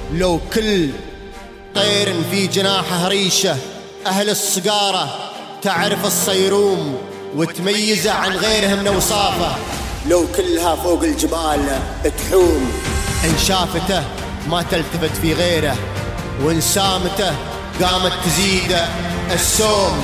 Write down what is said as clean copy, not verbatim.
لو كل طير في جناحه ريشة، أهل الصقارة تعرف الصيروم وتميزه عن غيرها من أوصافه. لو كلها فوق الجبال تحوم، إن شافته ما تلتفت في غيره، وإن سامته قامت تزيد السوم.